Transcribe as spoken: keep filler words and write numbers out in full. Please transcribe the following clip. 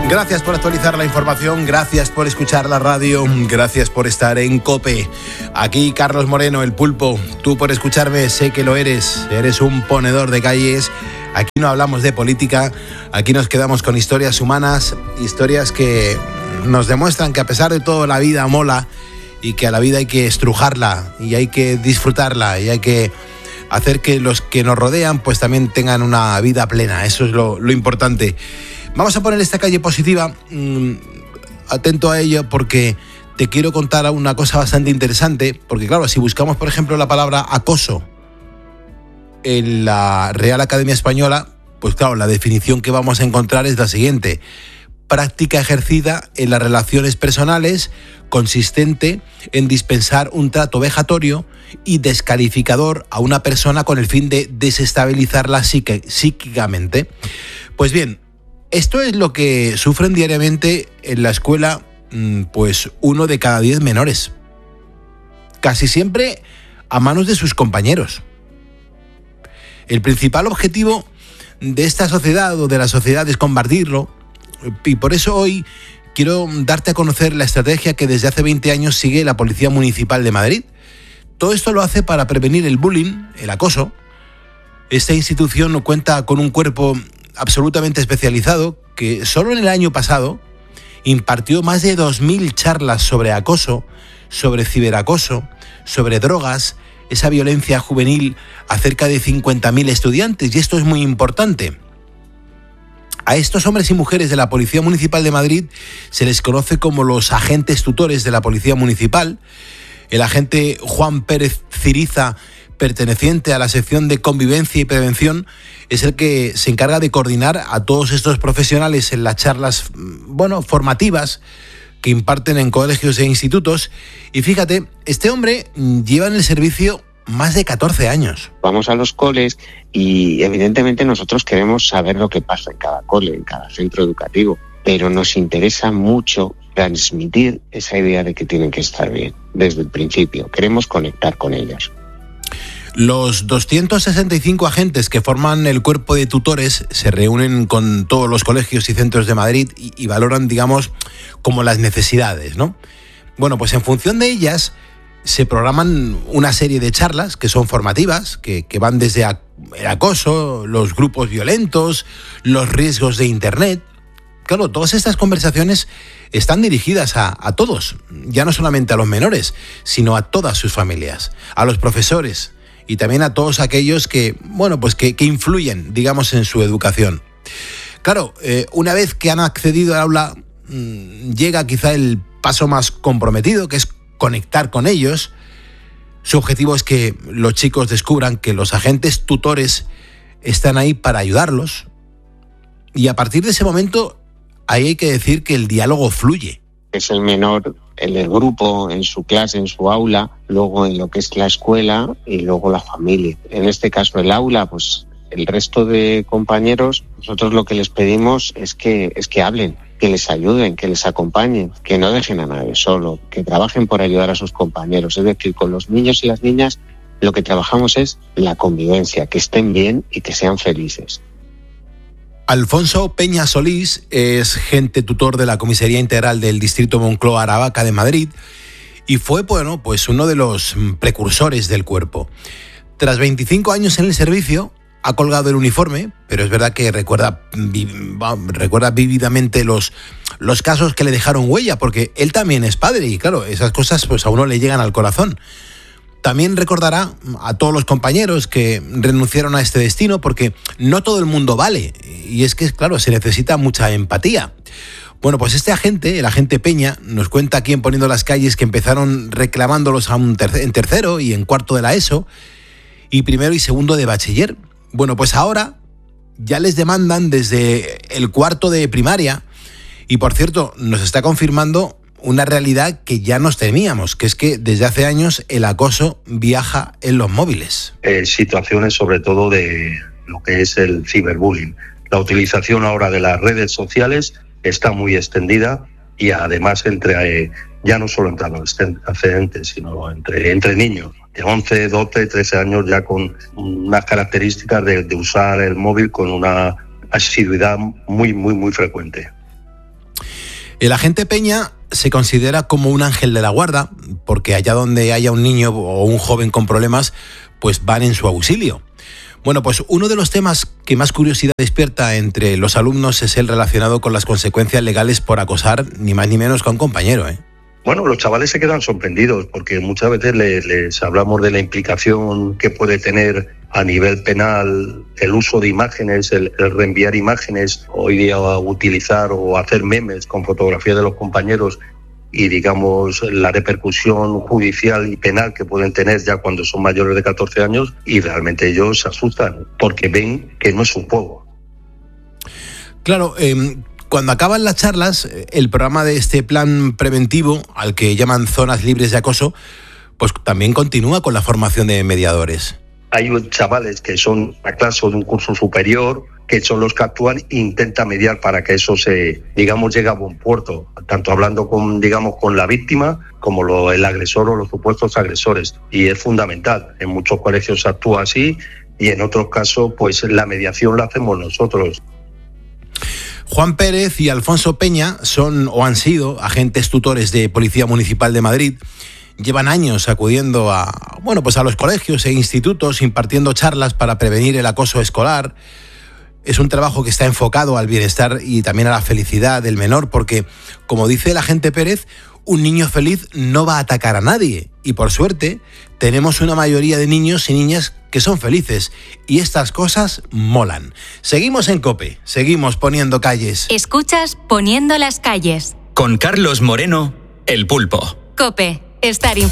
Gracias por actualizar la información, gracias por escuchar la radio, gracias por estar en COPE. Aquí Carlos Moreno, el Pulpo. Tú por escucharme, sé que lo eres, eres un ponedor de calles. Aquí no hablamos de política, aquí nos quedamos con historias humanas, historias que nos demuestran que a pesar de todo la vida mola y que a la vida hay que estrujarla y hay que disfrutarla y hay que hacer que los que nos rodean pues también tengan una vida plena. Eso es lo, lo importante. Vamos a poner esta calle positiva, mmm, atento a ello porque te quiero contar una cosa bastante interesante, porque claro, si buscamos por ejemplo la palabra acoso en la Real Academia Española, pues claro, la definición que vamos a encontrar es la siguiente: práctica ejercida en las relaciones personales consistente en dispensar un trato vejatorio y descalificador a una persona con el fin de desestabilizarla psique, psíquicamente. Pues bien, esto es lo que sufren diariamente en la escuela, pues uno de cada diez menores. Casi siempre a manos de sus compañeros. El principal objetivo de esta sociedad o de la sociedad es combatirlo, y por eso hoy quiero darte a conocer la estrategia que desde hace veinte años sigue la Policía Municipal de Madrid. Todo esto lo hace para prevenir el bullying, el acoso. Esta institución cuenta con un cuerpo absolutamente especializado que solo en el año pasado impartió más de dos mil charlas sobre acoso, sobre ciberacoso, sobre drogas, esa violencia juvenil a cerca de cincuenta mil estudiantes, y esto es muy importante. A estos hombres y mujeres de la Policía Municipal de Madrid se les conoce como los agentes tutores de la Policía Municipal. El agente Juan Pérez Ciriza, perteneciente a la sección de Convivencia y Prevención, es el que se encarga de coordinar a todos estos profesionales en las charlas, bueno, formativas que imparten en colegios e institutos. Y fíjate, este hombre lleva en el servicio más de catorce años. Vamos a los coles y evidentemente nosotros queremos saber lo que pasa en cada cole, en cada centro educativo, pero nos interesa mucho transmitir esa idea de que tienen que estar bien desde el principio. Queremos conectar con ellos. Los doscientos sesenta y cinco agentes que forman el cuerpo de tutores se reúnen con todos los colegios y centros de Madrid y, y valoran, digamos, como las necesidades, ¿no? Bueno, pues en función de ellas se programan una serie de charlas que son formativas, que, que van desde a, el acoso, los grupos violentos, los riesgos de Internet. Claro, todas estas conversaciones están dirigidas a, a todos, ya no solamente a los menores, sino a todas sus familias, a los profesores y también a todos aquellos que, bueno, pues que, que influyen, digamos, en su educación. Claro, eh, una vez que han accedido al aula, mmm, llega quizá el paso más comprometido, que es conectar con ellos. Su objetivo es que los chicos descubran que los agentes tutores están ahí para ayudarlos, y a partir de ese momento ahí hay que decir que el diálogo fluye. Es el menor en el grupo, en su clase, en su aula, luego en lo que es la escuela y luego la familia. En este caso el aula, pues el resto de compañeros, nosotros lo que les pedimos es que, es que hablen, que les ayuden, que les acompañen, que no dejen a nadie solo, que trabajen por ayudar a sus compañeros. Es decir, con los niños y las niñas lo que trabajamos es la convivencia, que estén bien y que sean felices. Alfonso Peña Solís es agente tutor de la Comisaría Integral del Distrito Moncloa-Aravaca de Madrid y fue, bueno, pues uno de los precursores del cuerpo. Tras veinticinco años en el servicio, ha colgado el uniforme, pero es verdad que recuerda, recuerda vívidamente los, los casos que le dejaron huella, porque él también es padre y claro, esas cosas pues a uno le llegan al corazón. También recordará a todos los compañeros que renunciaron a este destino, porque no todo el mundo vale, y es que, claro, se necesita mucha empatía. Bueno, pues este agente, el agente Peña, nos cuenta aquí en Poniendo las Calles que empezaron reclamándolos a un tercer, en tercero y en cuarto de la ESO, y primero y segundo de bachiller. Bueno, pues ahora ya les demandan desde el cuarto de primaria, y por cierto, nos está confirmando una realidad que ya nos temíamos, que es que desde hace años el acoso viaja en los móviles. Eh, situaciones sobre todo de lo que es el ciberbullying. La utilización ahora de las redes sociales está muy extendida y además entre eh, ya no solo entre adolescentes, sino entre, entre niños de once, doce, trece años, ya con unas características de, de usar el móvil con una asiduidad muy, muy, muy frecuente. El agente Peña se considera como un ángel de la guarda, porque allá donde haya un niño o un joven con problemas, pues van en su auxilio. Bueno, pues uno de los temas que más curiosidad despierta entre los alumnos es el relacionado con las consecuencias legales por acosar ni más ni menos que a un compañero, ¿eh? Bueno, los chavales se quedan sorprendidos porque muchas veces les, les hablamos de la implicación que puede tener a nivel penal el uso de imágenes, el, el reenviar imágenes, hoy día utilizar o hacer memes con fotografías de los compañeros y, digamos, la repercusión judicial y penal que pueden tener ya cuando son mayores de catorce años, y realmente ellos se asustan porque ven que no es un juego. Claro, eh, cuando acaban las charlas, el programa de este plan preventivo, al que llaman zonas libres de acoso, pues también continúa con la formación de mediadores. Hay chavales que son a clase de un curso superior, que son los que actúan e intentan mediar para que eso se, digamos, llegue a buen puerto, tanto hablando con, digamos, con la víctima como lo, el agresor o los supuestos agresores. Y es fundamental. En muchos colegios se actúa así y en otros casos, pues la mediación la hacemos nosotros. Juan Pérez y Alfonso Peña son o han sido agentes tutores de Policía Municipal de Madrid. Llevan años acudiendo a, bueno, pues a los colegios e institutos impartiendo charlas para prevenir el acoso escolar. Es un trabajo que está enfocado al bienestar y también a la felicidad del menor, porque, como dice el agente Pérez, un niño feliz no va a atacar a nadie. Y por suerte, tenemos una mayoría de niños y niñas que son felices. Y estas cosas molan. Seguimos en COPE, seguimos poniendo calles. Escuchas Poniendo las calles. Con Carlos Moreno, El Pulpo. COPE, estar informado.